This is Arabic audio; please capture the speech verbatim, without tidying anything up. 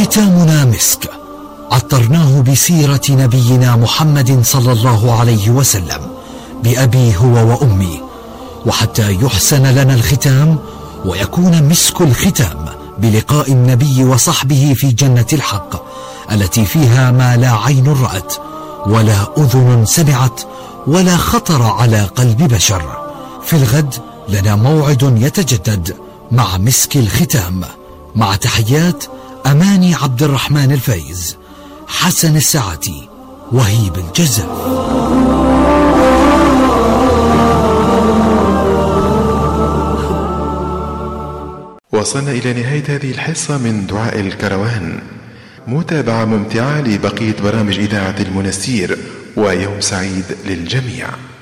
ختامنا مسك، عطرناه بسيرة نبينا محمد صلى الله عليه وسلم بأبي هو وأمي، وحتى يحسن لنا الختام ويكون مسك الختام بلقاء النبي وصحبه في جنة الحق التي فيها ما لا عين رأت ولا أذن سمعت ولا خطر على قلب بشر. في الغد لنا موعد يتجدد مع مسك الختام، مع تحيات أماني عبد الرحمن الفايز، حسن الساعتي، وهيب الجزر. وصلنا إلى نهاية هذه الحصة من دعاء الكروان. متابعة ممتعة لبقية برامج إذاعة المنستير، ويوم سعيد للجميع.